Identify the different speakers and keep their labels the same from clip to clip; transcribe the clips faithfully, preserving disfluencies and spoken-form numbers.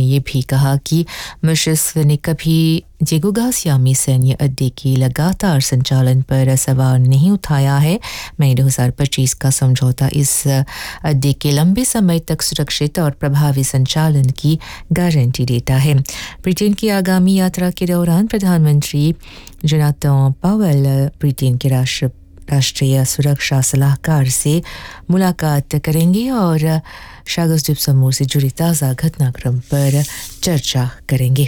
Speaker 1: ये भी कहा कि मॉरिशस ने कभी जेगोगासियामी सैन्य अड्डे के लगातार संचालन पर सवाल नहीं उठाया है। मई दो हज़ार पच्चीस का समझौता इस अड्डे के लंबे समय तक सुरक्षित और प्रभावी संचालन की गारंटी देता है। ब्रिटेन की आगामी यात्रा के दौरान प्रधानमंत्री जोनाथन पावेल ब्रिटेन के राष्ट्र राष्ट्रीय सुरक्षा सलाहकार से मुलाकात करेंगे और शागस द्वीप समूह से जुड़ी ताज़ा घटनाक्रम पर चर्चा करेंगे।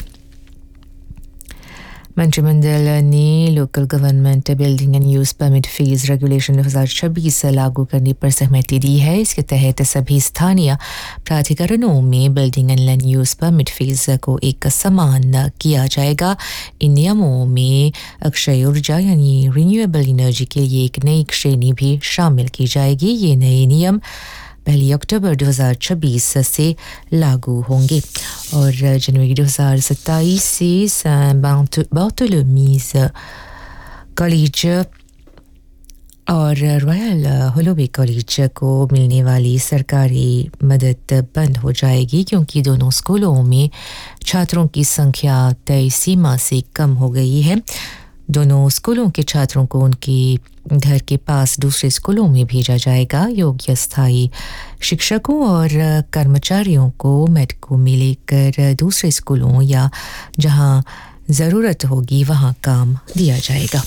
Speaker 1: मंत्रिमंडल ने local government building and use permit fees regulation दो हज़ार छब्बीस लागू करने पर सहमति दी है। इसके तहत सभी स्थानीय प्राधिकरणों में building and land use permit fees को एक समान किया जाएगा। इन नियमों में अक्षय ऊर्जा यानी रिन्यूएबल एनर्जी के लिए एक नई श्रेणी भी शामिल की जाएगी। ये नए नियम पहली अक्टूबर दो हज़ार छब्बीस से लागू होंगे और जनवरी दो हज़ार सत्ताईस से सेंट बार्थोलोमीज कॉलेज और रॉयल होलोवे कॉलेज को मिलने वाली सरकारी मदद बंद हो जाएगी क्योंकि दोनों स्कूलों में छात्रों की संख्या तय सीमा से कम हो गई है। दोनों स्कूलों के छात्रों को उनके घर के पास दूसरे स्कूलों में भेजा जाएगा। योग्य स्थायी शिक्षकों और कर्मचारियों को मेडको में लेकर दूसरे स्कूलों या जहां ज़रूरत होगी वहां काम दिया जाएगा।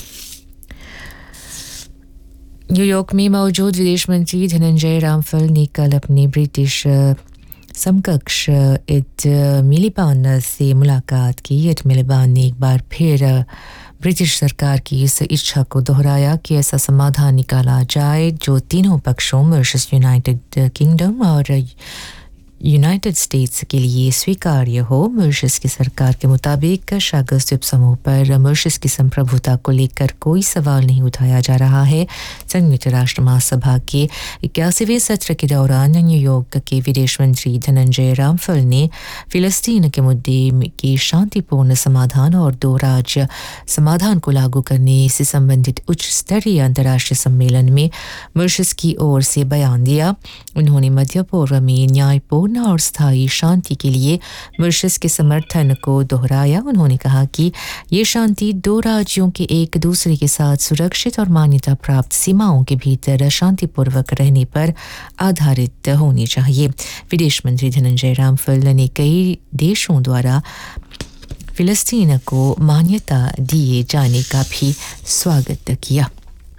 Speaker 1: न्यूयॉर्क में मौजूद विदेश मंत्री धनंजय रामफल ने कल अपने ब्रिटिश समकक्ष एड मिलिबान से मुलाकात की। एड मिलिबान ने एक बार फिर ब्रिटिश सरकार की इस इच्छा को दोहराया कि ऐसा समाधान निकाला जाए जो तीनों पक्षों मॉरिशस, यूनाइटेड किंगडम और यूनाइटेड स्टेट्स के लिए स्वीकार्य हो। मॉरिशस की सरकार के मुताबिक शागस द्वीप समूह पर मॉरिशस की संप्रभुता को लेकर कोई सवाल नहीं उठाया जा रहा है। संयुक्त राष्ट्र महासभा के इक्यासीवें सत्र के दौरान न्यूयॉर्क के विदेश मंत्री धनंजय रामफल ने फिलिस्तीन के मुद्दे के शांतिपूर्ण समाधान और दो राज्य समाधान को लागू करने से संबंधित उच्च स्तरीय अंतर्राष्ट्रीय सम्मेलन में मॉरिशस की ओर से बयान दिया। उन्होंने मध्य पूर्व में न्यायपूर्ण और स्थायी शांति के लिए मॉरिशस के समर्थन को दोहराया। उन्होंने कहा कि ये शांति दो राज्यों के एक दूसरे के साथ सुरक्षित और मान्यता प्राप्त सीमाओं के भीतर शांतिपूर्वक रहने पर आधारित होनी चाहिए। विदेश मंत्री धनंजय रामफल ने कई देशों द्वारा फिलिस्तीन को मान्यता दिए जाने का भी स्वागत किया।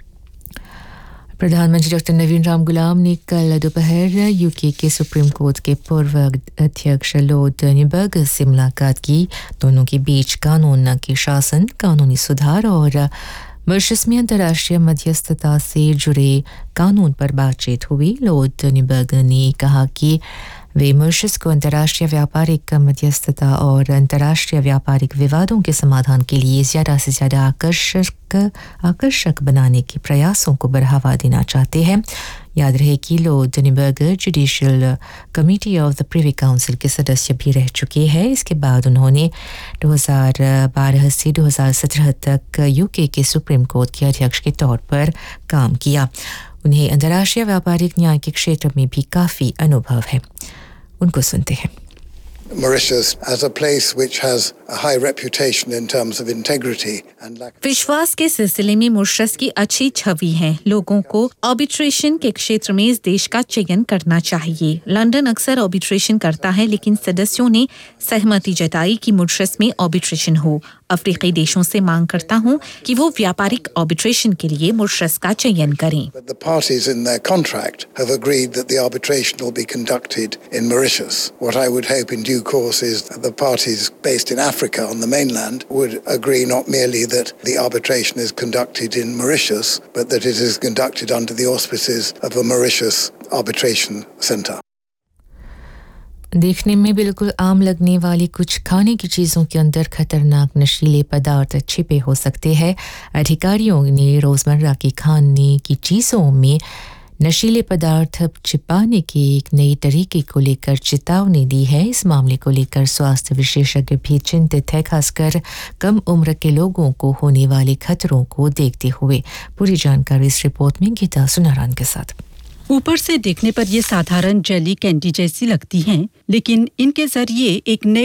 Speaker 1: प्रधानमंत्री डॉक्टर नवीन राम गुलाम ने कल दोपहर यूके के सुप्रीम कोर्ट के पूर्व अध्यक्ष लॉर्ड न्यूबर्ग से मुलाकात की। दोनों के बीच कानून के शासन, कानूनी सुधार और मॉरिशस में अंतर्राष्ट्रीय मध्यस्थता से जुड़े कानून पर बातचीत हुई। लॉर्ड न्यूबर्ग ने कहा कि वे मॉरिशस को अंतर्राष्ट्रीय व्यापारिक मध्यस्थता और अंतर्राष्ट्रीय व्यापारिक विवादों के समाधान के लिए ज़्यादा से ज़्यादा आकर्षक आकर्षक बनाने के प्रयासों को बढ़ावा देना चाहते हैं। याद रहे कि Lord Newberg judicial committee of the privy council के सदस्य भी रह चुके हैं। इसके बाद उन्होंने दो हज़ार बारह से दो हज़ार सत्रह तक यूके के सुप्रीम कोर्ट के अध्यक्ष के तौर पर काम किया। उन्हें अंतर्राष्ट्रीय व्यापारिक न्याय के क्षेत्र में भी काफ़ी अनुभव है। उनको सुनते हैं।
Speaker 2: Mauritius as a place which has a high reputation in terms of integrity and lack
Speaker 3: विश्वास के सिलसिले में मॉरिशस की अच्छी छवि है। लोगों को आर्बिट्रेशन के क्षेत्र में इस देश का चयन करना चाहिए। लंदन अक्सर आर्बिट्रेशन करता है, लेकिन सदस्यों ने सहमति जताई कि मॉरिशस में आर्बिट्रेशन हो। अफ्रीकी देशों से मांग करता हूं कि वो व्यापारिक आर्बिट्रेशन के लिए मॉरिशस का चयन करें।
Speaker 2: But the parties in their contract have agreed that the arbitration will be conducted in Mauritius. What I would hope in due course is that the parties based in Africa on the mainland would agree not merely that the arbitration is conducted in Mauritius, but that it is conducted under the auspices of a Mauritius Arbitration Centre.
Speaker 1: देखने में बिल्कुल आम लगने वाली कुछ खाने की चीज़ों के अंदर खतरनाक नशीले पदार्थ छिपे हो सकते हैं। अधिकारियों ने रोज़मर्रा की खाने की चीज़ों में नशीले पदार्थ छिपाने के एक नई तरीके को लेकर चेतावनी दी है। इस मामले को लेकर स्वास्थ्य विशेषज्ञ भी चिंतित है, खासकर कम उम्र के लोगों को होने वाले खतरों को देखते हुए। पूरी जानकारी इस रिपोर्ट में गीता सुनारान के साथ।
Speaker 4: ऊपर से देखने पर ये साधारण जेली कैंडी जैसी लगती हैं, लेकिन इनके जरिए एक नए